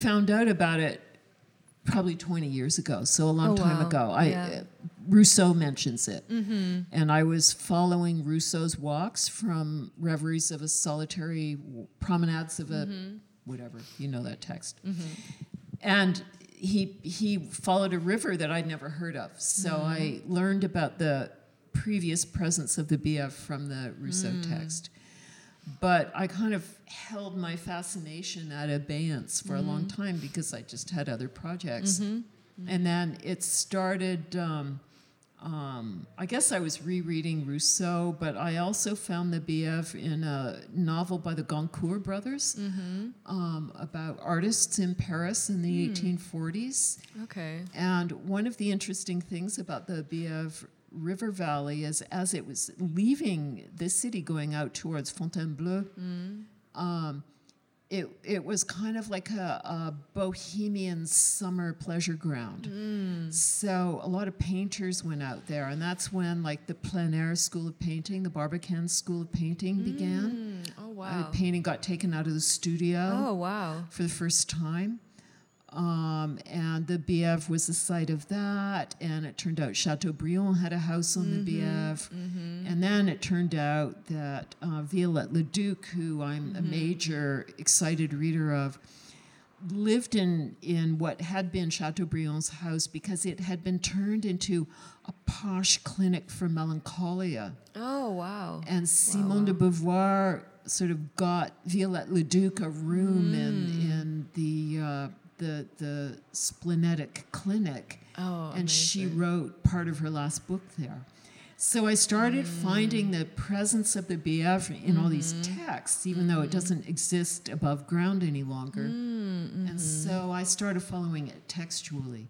found out about it probably 20 years ago, so a long time ago. Rousseau mentions it. And I was following Rousseau's walks from Reveries of a Solitary, Promenades of a, whatever, you know that text. And he followed a river that I'd never heard of. So I learned about the previous presence of the Bièvre from the Rousseau text. But I kind of held my fascination at abeyance for a long time because I just had other projects. And then it started, I guess I was rereading Rousseau, but I also found the Bièvre in a novel by the Goncourt brothers about artists in Paris in the 1840s. Okay. And one of the interesting things about the Bièvre River Valley is as it was leaving the city going out towards Fontainebleau, it was kind of like a bohemian summer pleasure ground. So a lot of painters went out there, and that's when like the plein air school of painting, the Barbicane school of painting began. Oh, wow. Painting got taken out of the studio Oh, wow. for the first time. And the Bièvre was the site of that, and it turned out Chateaubriand had a house on the Bièvre, and then it turned out that Violette Leduc, who I'm a major excited reader of, lived in what had been Chateaubriand's house because it had been turned into a posh clinic for melancholia. Oh, wow. And Simone de Beauvoir sort of got Violette Leduc a room in the Splenetic Clinic, and she wrote part of her last book there. So I started finding the presence of the Bièvre in all these texts, even though it doesn't exist above ground any longer. And so I started following it textually.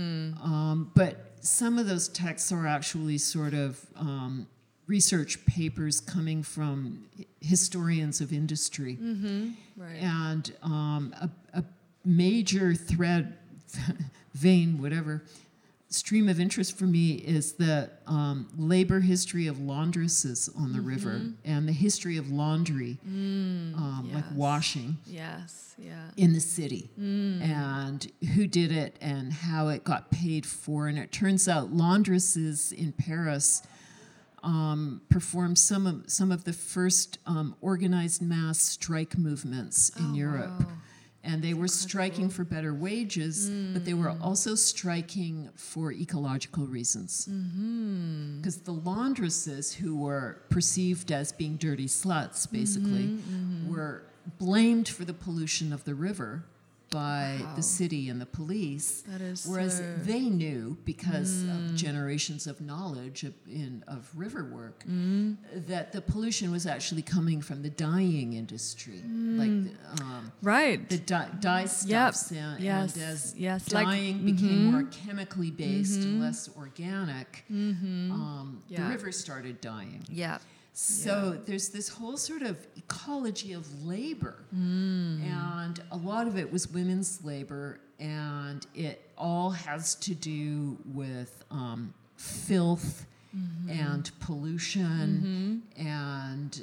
But some of those texts are actually sort of research papers coming from historians of industry. Right. And a major thread, vein, whatever, stream of interest for me is the labor history of laundresses on the river and the history of laundry, like washing in the city, and who did it and how it got paid for. And it turns out laundresses in Paris performed some of the first organized mass strike movements in Europe. Wow. And they were striking for better wages, but they were also striking for ecological reasons. Because the laundresses, who were perceived as being dirty sluts, basically, were blamed for the pollution of the river by the city and the police, That is whereas so- they knew, because of generations of knowledge of river work, that the pollution was actually coming from the dyeing industry, like Right. the dye stuffs, and as dyeing like, became more chemically based and less organic, the Yeah. river started dying. Yeah. So there's this whole sort of ecology of labor, and a lot of it was women's labor, and it all has to do with filth and pollution and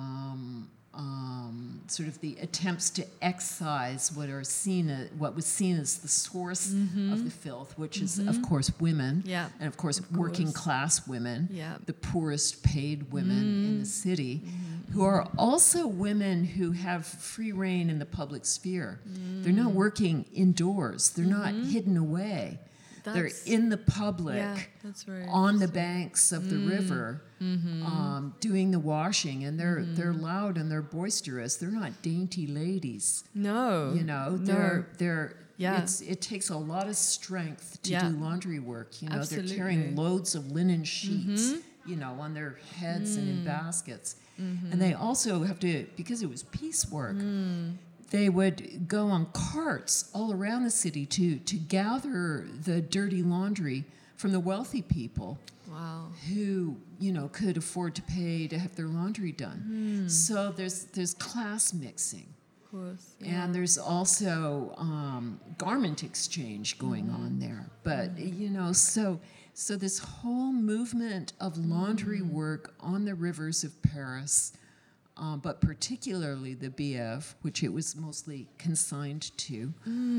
sort of the attempts to excise what was seen as the source of the filth, which is of course women, Yeah, and of course of working course. class women, Yeah. the poorest paid women in the city, who are also women who have free reign in the public sphere. They're not working indoors. They're not hidden away. They're That's- in the public, Yeah, that's very on the banks of the river, doing the washing, and they're loud and they're boisterous. They're not dainty ladies. No. You know, No. they're Yeah. it takes a lot of strength to Yeah. do laundry work. You know, Absolutely. they're carrying loads of linen sheets, you know, on their heads and in baskets. And they also have to, because it was piecework, they would go on carts all around the city to gather the dirty laundry from the wealthy people Wow. who, you know, could afford to pay to have their laundry done. So there's class mixing. Of course. And there's also garment exchange going on there. But, you know, so this whole movement of laundry work on the rivers of Paris but particularly the BF, which it was mostly consigned to.